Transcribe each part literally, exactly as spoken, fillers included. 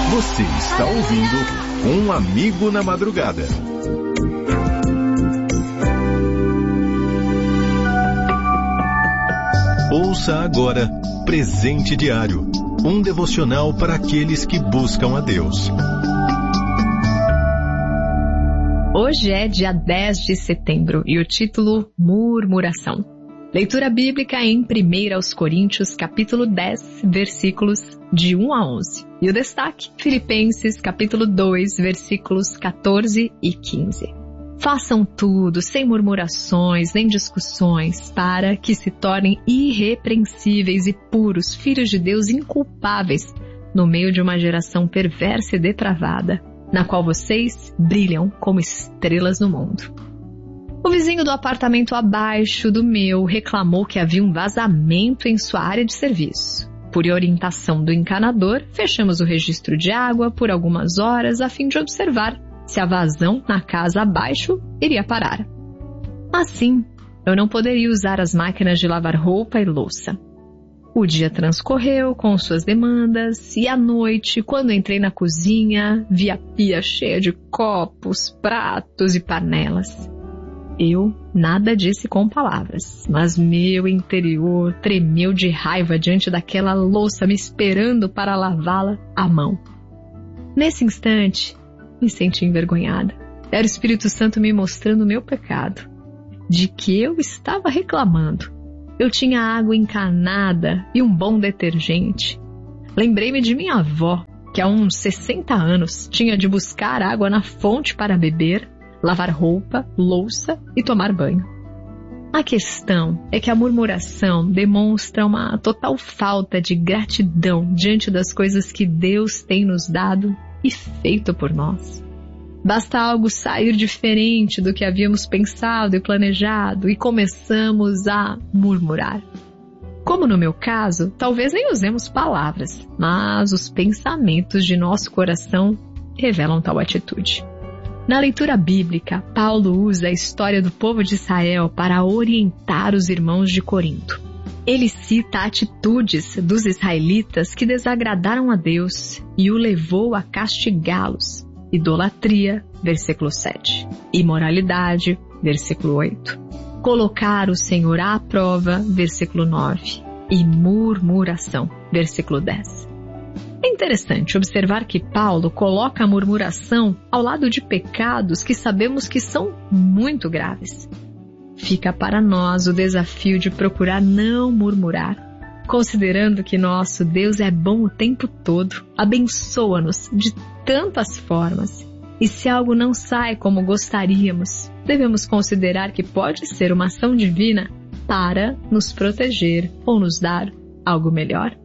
Você está ouvindo Um Amigo na Madrugada. Ouça agora Presente Diário, um devocional para aqueles que buscam a Deus. Hoje é dia dez de setembro e o título Murmuração. Leitura bíblica em primeira aos Coríntios, capítulo dez, versículos de um a onze. E o destaque, Filipenses, capítulo dois, versículos quatorze e quinze. Façam tudo sem murmurações nem discussões, para que se tornem irrepreensíveis e puros, filhos de Deus inculpáveis, no meio de uma geração perversa e depravada, na qual vocês brilham como estrelas no mundo. O vizinho do apartamento abaixo do meu reclamou que havia um vazamento em sua área de serviço. Por orientação do encanador, fechamos o registro de água por algumas horas a fim de observar se a vazão na casa abaixo iria parar. Assim, eu não poderia usar as máquinas de lavar roupa e louça. O dia transcorreu com suas demandas e à noite, quando entrei na cozinha, vi a pia cheia de copos, pratos e panelas. Eu nada disse com palavras, mas meu interior tremeu de raiva diante daquela louça me esperando para lavá-la à mão. Nesse instante, me senti envergonhada. Era o Espírito Santo me mostrando o meu pecado, de que eu estava reclamando. Eu tinha água encanada e um bom detergente. Lembrei-me de minha avó, que há uns sessenta anos tinha de buscar água na fonte para beber, lavar roupa, louça e tomar banho. A questão é que a murmuração demonstra uma total falta de gratidão diante das coisas que Deus tem nos dado e feito por nós. Basta algo sair diferente do que havíamos pensado e planejado e começamos a murmurar. Como no meu caso, talvez nem usemos palavras, mas os pensamentos de nosso coração revelam tal atitude. Na leitura bíblica, Paulo usa a história do povo de Israel para orientar os irmãos de Corinto. Ele cita atitudes dos israelitas que desagradaram a Deus e o levou a castigá-los. Idolatria, versículo sete. Imoralidade, versículo oito. Colocar o Senhor à prova, versículo nove. E murmuração, versículo dez. É interessante observar que Paulo coloca a murmuração ao lado de pecados que sabemos que são muito graves. Fica para nós o desafio de procurar não murmurar, considerando que nosso Deus é bom o tempo todo, abençoa-nos de tantas formas. E se algo não sai como gostaríamos, devemos considerar que pode ser uma ação divina para nos proteger ou nos dar algo melhor.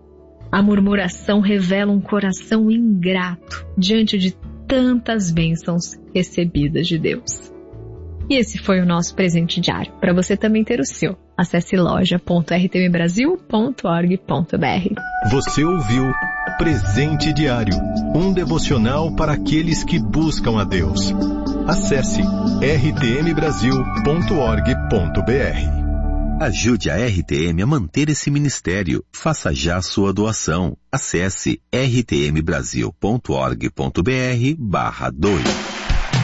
A murmuração revela um coração ingrato diante de tantas bênçãos recebidas de Deus. E esse foi o nosso presente diário. Para você também ter o seu, acesse loja ponto r t m brasil ponto org ponto b r. Você ouviu Presente Diário, um devocional para aqueles que buscam a Deus. Acesse r t m brasil ponto org ponto b r. Ajude a R T M a manter esse ministério. Faça já sua doação. Acesse r t m brasil ponto org ponto b r barra doe.